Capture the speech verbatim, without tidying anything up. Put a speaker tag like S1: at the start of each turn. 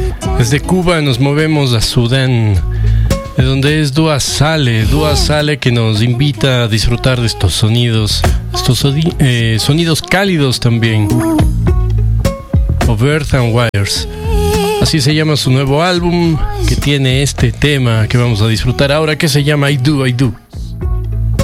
S1: Desde Cuba nos movemos a Sudán, de donde es Dua Saleh, Dua Saleh, que nos invita a disfrutar de estos sonidos, estos soni- eh, sonidos cálidos también. Of Earth and Wires, así se llama su nuevo álbum, que tiene este tema que vamos a disfrutar ahora, que se llama I Do, I Do.